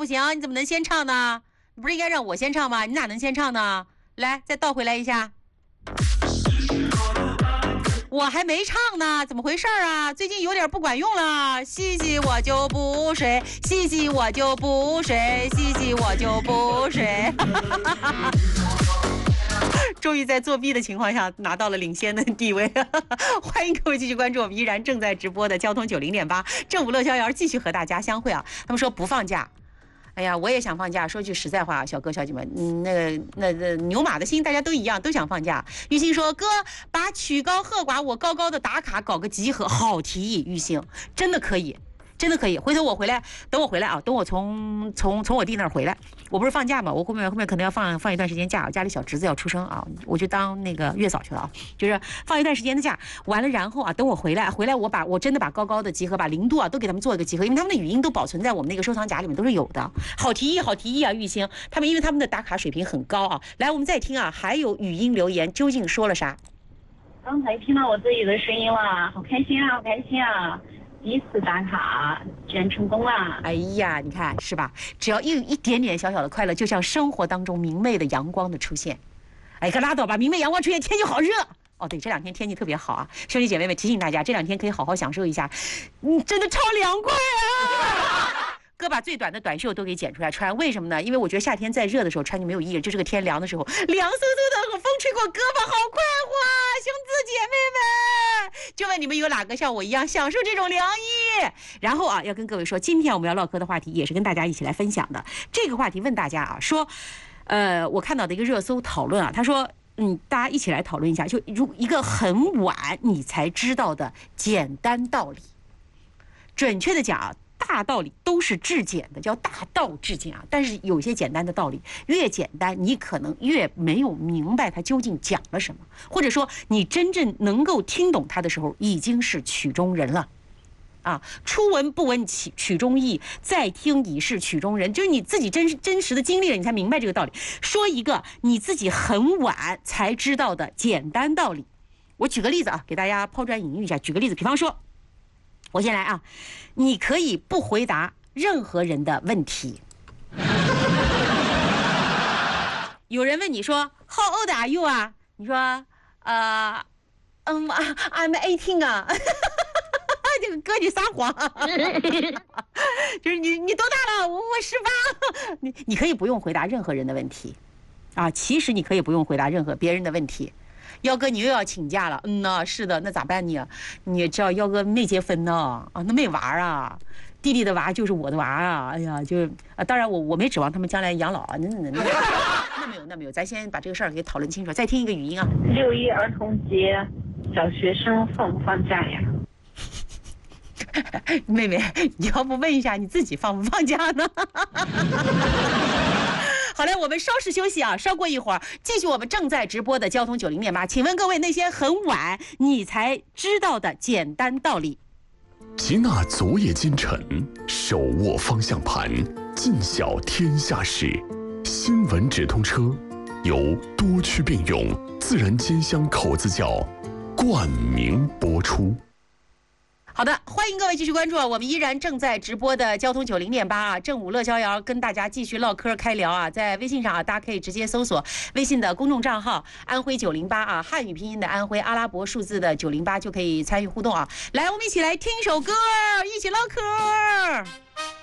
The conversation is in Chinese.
不行，你怎么能先唱呢？你不是应该让我先唱吗？你哪能先唱呢？来，再倒回来一下。我还没唱呢，怎么回事啊？最近有点不管用了。洗洗我就不睡，洗洗我就不睡，洗洗我就不睡。终于在作弊的情况下拿到了领先的地位。欢迎各位继续关注我们依然正在直播的交通90.8正午乐逍遥，继续和大家相会啊。他们说不放假。哎呀，我也想放假。说句实在话，小哥小姐们，那牛马的心大家都一样，都想放假。玉兴说：“哥，把曲高和寡我高高的打卡搞个集合，好提议。”玉兴真的可以。真的可以，回头我回来，等我回来啊，等我从我弟那儿回来，我不是放假嘛，我后面可能要放一段时间假，我家里小侄子要出生啊，我就当那个月嫂去了啊，就是放一段时间的假，完了然后啊，等我回来我真的把高高的集合，把零度啊都给他们做一个集合，因为他们的语音都保存在我们那个收藏夹里面，都是有的。好提议啊，玉兴，因为他们的打卡水平很高啊。来，我们再听啊，还有语音留言究竟说了啥？ 刚才听到我自己的声音了，好开心啊，好开心啊！第一次打卡居然成功了！ 哎呀，你看是吧？只要一点点小小的快乐，就像生活当中明媚的阳光的出现。哎，可拉倒吧，明媚阳光出现，天气好热。哦，对，这两天天气特别好啊，兄弟姐妹们提醒大家，这两天可以好好享受一下，真的超凉快啊！哥把最短的短袖都给剪出来穿，为什么呢？因为我觉得夏天再热的时候穿就没有意义，就这个天凉的时候，凉飕飕的，风吹过胳膊，好快活啊！兄弟姐妹们，就问你们有哪个像我一样享受这种凉意？然后啊，要跟各位说，今天我们要唠嗑的话题也是跟大家一起来分享的。这个话题问大家啊，说，我看到的一个热搜讨论啊，他说，大家一起来讨论一下，就如一个很晚你才知道的简单道理。准确的讲啊，大道理都是至简的，叫大道至简啊。但是有些简单的道理，越简单，你可能越没有明白它究竟讲了什么，或者说你真正能够听懂它的时候，已经是曲中人了。啊，初闻不闻曲中意，再听已是曲中人。就是你自己真实的经历了，你才明白这个道理。说一个你自己很晚才知道的简单道理。我举个例子啊，给大家抛砖引玉一下。举个例子，比方说，我先来啊，你可以不回答任何人的问题。有人问你说 How old are you 啊？你说I'm 18啊。这个哥你撒谎，就是你多大了？我18。你可以不用回答任何人的问题，啊，其实你可以不用回答任何别人的问题。幺哥，你又要请假了？是的，那咋办呢？你知道幺哥没结婚呢，啊，那没娃啊，弟弟的娃就是我的娃啊，哎呀，就当然我没指望他们将来养老啊，那没有，咱先把这个事儿给讨论清楚。再听一个语音啊 ，6·1儿童节，小学生放不放假呀？ 妹妹，你要不问一下你自己放不放假呢？好嘞，我们稍事休息啊，稍过一会儿继续我们正在直播的交通90.8。请问各位，那些很晚你才知道的简单道理？ 吉纳昨夜今晨，手握方向盘，尽晓天下事。新闻直通车由多区并用自然煎香口子窖冠名播出。 好的，欢迎各位继续关注啊！我们依然正在直播的交通90.8啊，正午乐逍遥跟大家继续唠嗑开聊啊，在微信上啊，大家可以直接搜索微信的公众账号安徽908啊，汉语拼音的安徽，阿拉伯数字的908就可以参与互动啊！来，我们一起来听首歌，一起唠嗑。